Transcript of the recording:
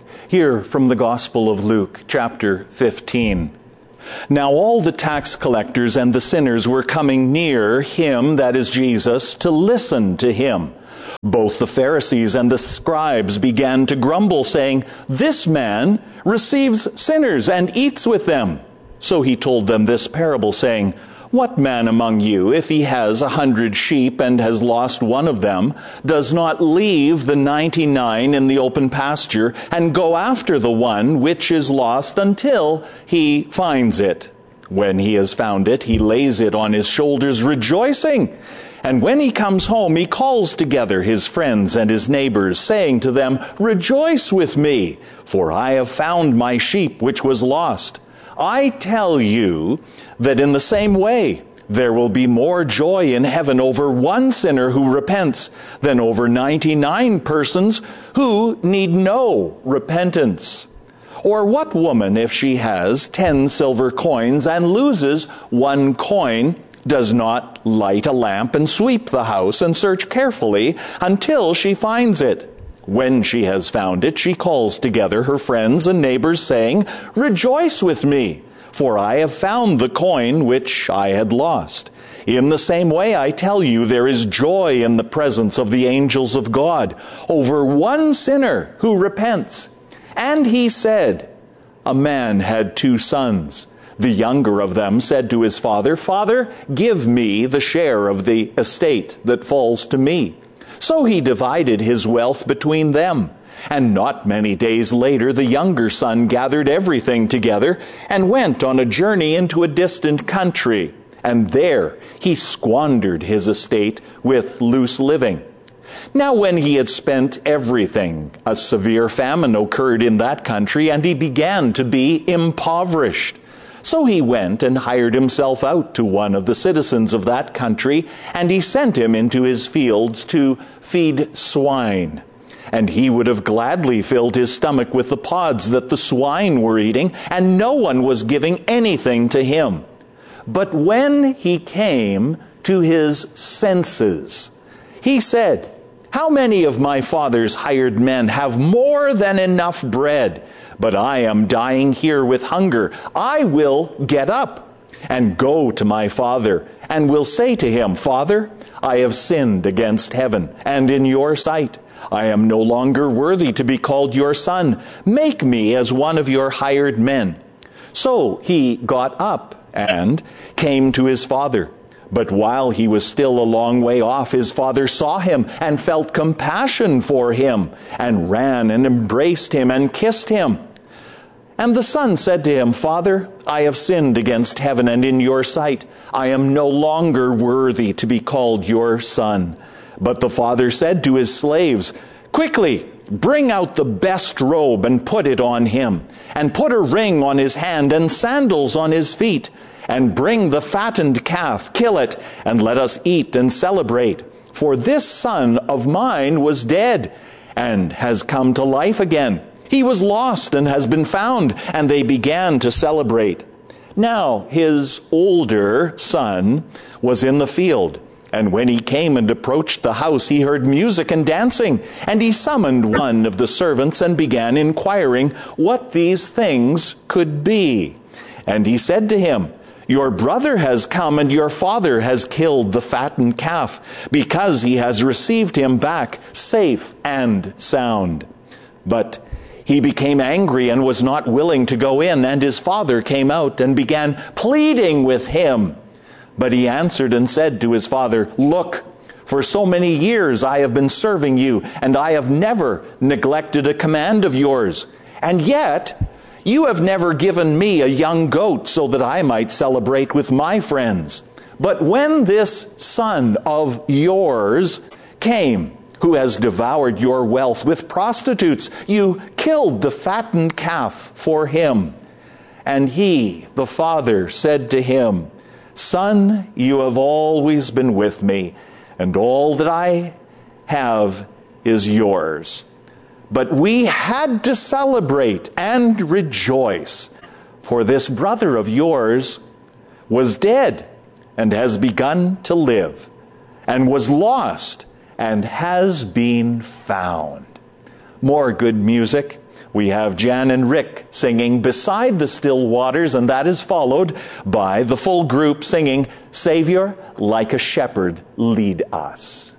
Here from the Gospel of Luke, chapter 15. Now all the tax collectors and the sinners were coming near him, that is Jesus, to listen to him. Both the Pharisees and the scribes began to grumble, saying, "This man receives sinners and eats with them." So he told them this parable, saying, "What man among you, if he has 100 sheep and has lost one of them, does not leave the 99 in the open pasture and go after the one which is lost until he finds it? When he has found it, he lays it on his shoulders, rejoicing. And when he comes home, he calls together his friends and his neighbors, saying to them, 'Rejoice with me, for I have found my sheep which was lost.' I tell you that in the same way there will be more joy in heaven over one sinner who repents than over 99 persons who need no repentance. Or what woman, if she has 10 silver coins and loses one coin, does not light a lamp and sweep the house and search carefully until she finds it? When she has found it, she calls together her friends and neighbors, saying, 'Rejoice with me, for I have found the coin which I had lost.' In the same way, I tell you, there is joy in the presence of the angels of God over one sinner who repents." And he said, "A man had 2 sons. The younger of them said to his father, 'Father, give me the share of the estate that falls to me.' So he divided his wealth between them. And not many days later, the younger son gathered everything together and went on a journey into a distant country. And there he squandered his estate with loose living. Now when he had spent everything, a severe famine occurred in that country, and he began to be impoverished. So he went and hired himself out to one of the citizens of that country, and he sent him into his fields to feed swine. And he would have gladly filled his stomach with the pods that the swine were eating, and no one was giving anything to him. But when he came to his senses, he said, 'How many of my father's hired men have more than enough bread? But I am dying here with hunger. I will get up and go to my father, and will say to him, Father, I have sinned against heaven and in your sight. I am no longer worthy to be called your son. Make me as one of your hired men.' So he got up and came to his father. But while he was still a long way off, his father saw him and felt compassion for him, and ran and embraced him and kissed him. And the son said to him, 'Father, I have sinned against heaven and in your sight. I am no longer worthy to be called your son.' But the father said to his slaves, 'Quickly, bring out the best robe and put it on him, and put a ring on his hand and sandals on his feet. And bring the fattened calf, kill it, and let us eat and celebrate. For this son of mine was dead, and has come to life again. He was lost and has been found.' And they began to celebrate. Now his older son was in the field. And when he came and approached the house, he heard music and dancing. And he summoned one of the servants and began inquiring what these things could be. And he said to him, 'Your brother has come, and your father has killed the fattened calf, because he has received him back safe and sound.' But he became angry and was not willing to go in. And his father came out and began pleading with him. But he answered and said to his father, 'Look, for so many years I have been serving you, and I have never neglected a command of yours. And yet you have never given me a young goat so that I might celebrate with my friends. But when this son of yours came, who has devoured your wealth with prostitutes, you killed the fattened calf for him.' And he, the father, said to him, 'Son, you have always been with me, and all that I have is yours. But we had to celebrate and rejoice, for this brother of yours was dead and has begun to live, and was lost and has been found.'" More good music. We have Jan and Rick singing Beside the Still Waters, and that is followed by the full group singing Savior, Like a Shepherd, Lead Us.